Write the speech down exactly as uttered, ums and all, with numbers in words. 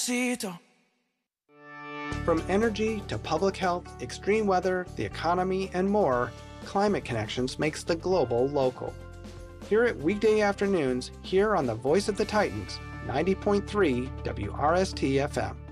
From energy to public health, extreme weather, the economy, and more, Climate Connections makes the global local. Hear it weekday afternoons here on the Voice of the Titans, ninety point three W R S T F M.